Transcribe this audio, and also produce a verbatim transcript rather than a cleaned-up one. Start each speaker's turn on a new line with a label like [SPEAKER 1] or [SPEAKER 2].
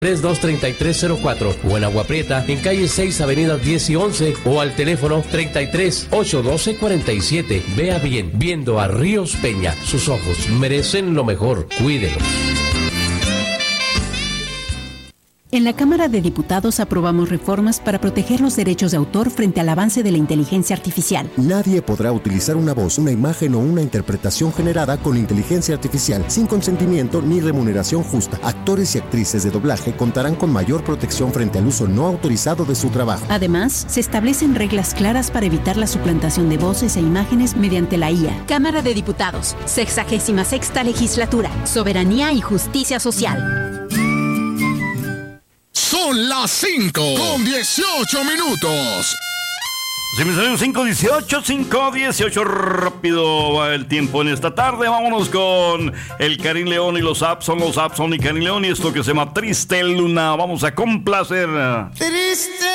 [SPEAKER 1] tres dos tres tres cero cuatro o en Agua Prieta, en calle seis, avenidas diez y once o al teléfono treinta y tres, ochocientos doce, cuarenta y siete. Vea bien, viendo a Ríos Peña, sus ojos merecen lo mejor, cuídelos.
[SPEAKER 2] En la Cámara de Diputados aprobamos reformas para proteger los derechos de autor frente al avance de la inteligencia artificial.
[SPEAKER 3] Nadie podrá utilizar una voz, una imagen o una interpretación generada con inteligencia artificial sin consentimiento ni remuneración justa. Actores y actrices de doblaje contarán con mayor protección frente al uso no autorizado de su trabajo.
[SPEAKER 2] Además, se establecen reglas claras para evitar la suplantación de voces e imágenes mediante la I A. Cámara de Diputados, sexagésima sexta legislatura, soberanía y justicia social.
[SPEAKER 4] Son las cinco con dieciocho minutos.
[SPEAKER 5] Sí, mis amigos, cinco dieciocho, cinco dieciocho, rápido va el tiempo en esta tarde. Vámonos con el Karim León y los Abson, los Abson y Karim León y esto que se llama Triste Luna. Vamos a complacer.
[SPEAKER 6] Triste